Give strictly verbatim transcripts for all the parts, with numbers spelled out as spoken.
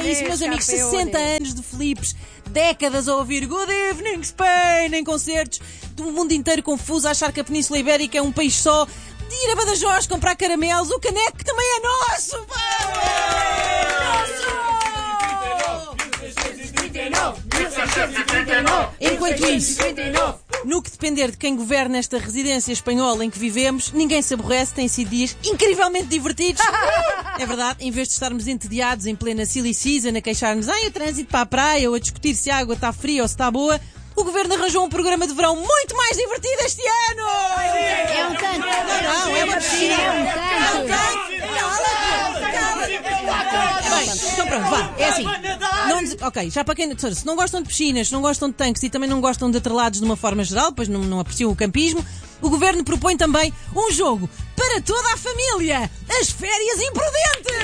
isso, meus amigos, sessenta anos de Filipes, décadas a ouvir Good Evening Spain em concertos, do mundo inteiro confuso a achar que a Península Ibérica é um país só, de ir a Badajoz comprar caramelos, o caneco que também é nosso! Enquanto isso, no que depender de quem governa esta residência espanhola em que vivemos, ninguém se aborrece, têm sido dias incrivelmente divertidos. É verdade, em vez de estarmos entediados em plena silly season a queixar-nos ai, o trânsito para a praia ou a discutir se a água está fria ou se está boa, o governo arranjou um programa de verão muito mais divertido este ano! É um tanto! Não, não, é uma piscina! É um tanto! Bem, então pronto, vá, é assim. Não, ok, já para quem. Se não gostam de piscinas, se não gostam de tanques e também não gostam de atrelados de uma forma geral, pois não, não apreciam o campismo, o governo propõe também um jogo para toda a família: as férias imprudentes!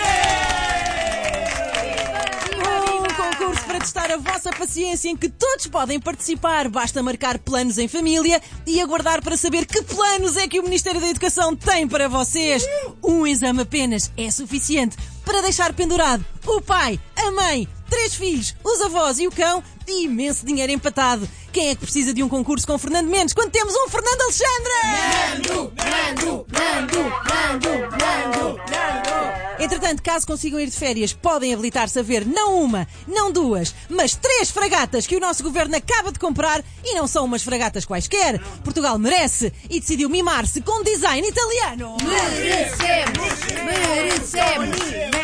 Um concurso para testar a vossa paciência em que todos podem participar. Basta marcar planos em família e aguardar para saber que planos é que o Ministério da Educação tem para vocês. Um exame apenas é suficiente para deixar pendurado o pai, a mãe, três filhos, os avós e o cão e imenso dinheiro empatado. Quem é que precisa de um concurso com Fernando Mendes quando temos um Fernando Alexandre? Nando, Nando, Nando, Nando, Nando, Nando. Entretanto, caso consigam ir de férias, podem habilitar-se a ver não uma, não duas, mas três fragatas que o nosso governo acaba de comprar e não são umas fragatas quaisquer. Portugal merece e decidiu mimar-se com design italiano. Merecemos, merecemos,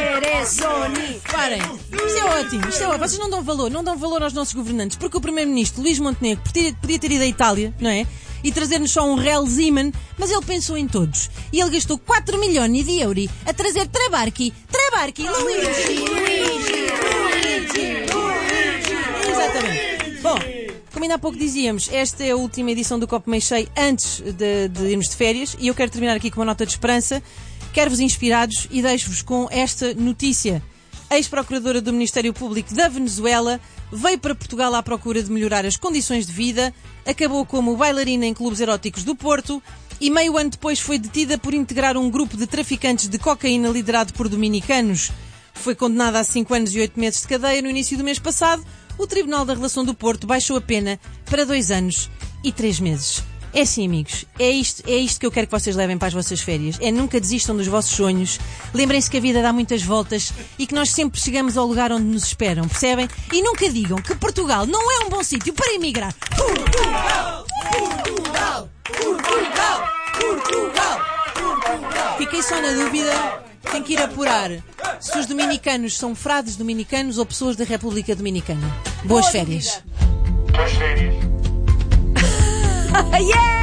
merecemos. Parem, isto é ótimo, isto é ótimo. Vocês não dão valor, não dão valor aos nossos governantes, porque o primeiro-ministro Luís Montenegro podia, podia ter ido à Itália, não é? E trazer-nos só um Real Zeman, mas ele pensou em todos. E ele gastou quatro milhões de euros a trazer Trabarchi, Trabarchi, Luigi, Luigi, Luigi, Luigi. Exatamente. Bom, como ainda há pouco dizíamos, esta é a última edição do Copo Meio Cheio antes de, de irmos de férias e eu quero terminar aqui com uma nota de esperança. Quero-vos inspirados e deixo-vos com esta notícia. A ex-procuradora do Ministério Público da Venezuela veio para Portugal à procura de melhorar as condições de vida, acabou como bailarina em clubes eróticos do Porto e meio ano depois foi detida por integrar um grupo de traficantes de cocaína liderado por dominicanos. Foi condenada a cinco anos e oito meses de cadeia no início do mês passado. O Tribunal da Relação do Porto baixou a pena para dois anos e três meses. É assim, amigos, é isto, é isto que eu quero que vocês levem para as vossas férias. É nunca desistam dos vossos sonhos. Lembrem-se que a vida dá muitas voltas e que nós sempre chegamos ao lugar onde nos esperam, percebem? E nunca digam que Portugal não é um bom sítio para emigrar. Portugal! Portugal! Portugal! Portugal! Portugal! Fiquei só na dúvida, tenho que ir apurar se os dominicanos são frades dominicanos ou pessoas da República Dominicana. Boas férias! Boas férias. Yeah!